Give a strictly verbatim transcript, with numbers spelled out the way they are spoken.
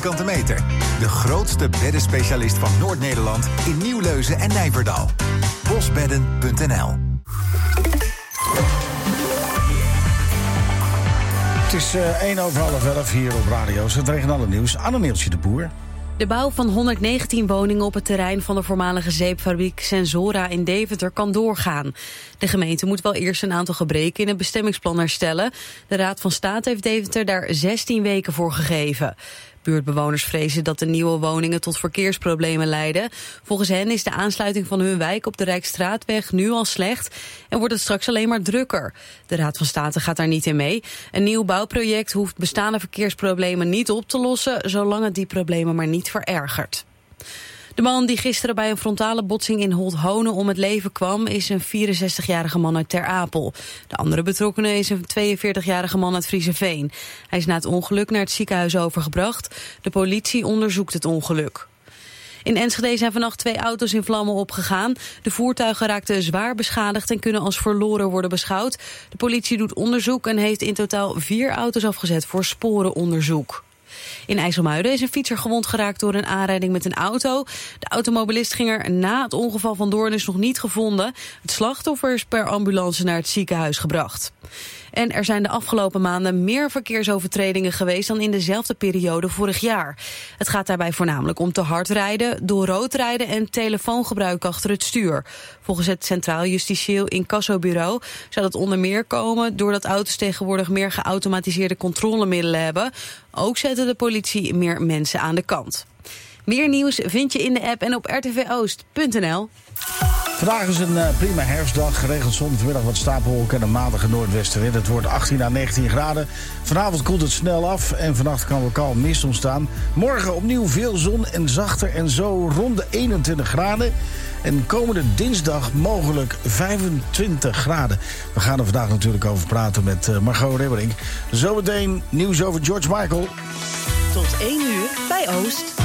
vierkante meter. De grootste beddenspecialist van Noord-Nederland in Nieuwleuzen en Nijverdal. bosbedden punt n l. Het is uh, één over half elf hier op radio's. Het regionale nieuws. Anne-Neeltje de Boer. De bouw van honderdnegentien woningen op het terrein van de voormalige zeepfabriek Sensora in Deventer kan doorgaan. De gemeente moet wel eerst een aantal gebreken in het bestemmingsplan herstellen. De Raad van State heeft Deventer daar zestien weken voor gegeven. Buurtbewoners vrezen dat de nieuwe woningen tot verkeersproblemen leiden. Volgens hen is de aansluiting van hun wijk op de Rijksstraatweg nu al slecht en wordt het straks alleen maar drukker. De Raad van State gaat daar niet in mee. Een nieuw bouwproject hoeft bestaande verkeersproblemen niet op te lossen, zolang het die problemen maar niet verergert. De man die gisteren bij een frontale botsing in Holthonen om het leven kwam is een vierenzestigjarige man uit Ter Apel. De andere betrokkene is een tweeënveertigjarige man uit Friezenveen. Hij is na het ongeluk naar het ziekenhuis overgebracht. De politie onderzoekt het ongeluk. In Enschede zijn vannacht twee auto's in vlammen opgegaan. De voertuigen raakten zwaar beschadigd en kunnen als verloren worden beschouwd. De politie doet onderzoek en heeft in totaal vier auto's afgezet voor sporenonderzoek. In IJsselmuiden is een fietser gewond geraakt door een aanrijding met een auto. De automobilist ging er na het ongeval vandoor en is nog niet gevonden. Het slachtoffer is per ambulance naar het ziekenhuis gebracht. En er zijn de afgelopen maanden meer verkeersovertredingen geweest dan in dezelfde periode vorig jaar. Het gaat daarbij voornamelijk om te hard rijden, door rood rijden en telefoongebruik achter het stuur. Volgens het Centraal Justitieel Incassobureau zou dat onder meer komen doordat auto's tegenwoordig meer geautomatiseerde controlemiddelen hebben. Ook zetten de politie meer mensen aan de kant. Meer nieuws vind je in de app en op r t v oost punt n l. Vandaag is een uh, prima herfstdag. Geregeld zon, vanmiddag wat stapelwolken en een matige noordwestenwind. Het wordt achttien à negentien graden. Vanavond koelt het snel af en vannacht kan lokaal mist ontstaan. Morgen opnieuw veel zon en zachter en zo rond de eenentwintig graden. En komende dinsdag mogelijk vijfentwintig graden. We gaan er vandaag natuurlijk over praten met uh, Margot Ribberink. Zometeen nieuws over George Michael. Tot één uur bij Oost.